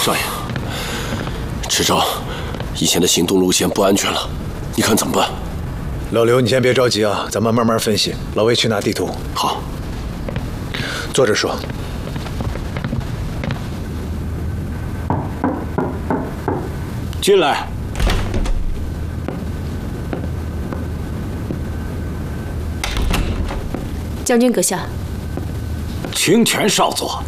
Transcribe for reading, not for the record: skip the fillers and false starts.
少爷，池昭以前的行动路线不安全了，你看怎么办？ 老刘，你先别着急啊，咱们慢慢分析。老魏去拿地图。 好， 坐着说。 进来。 将军阁下， 清泉少佐，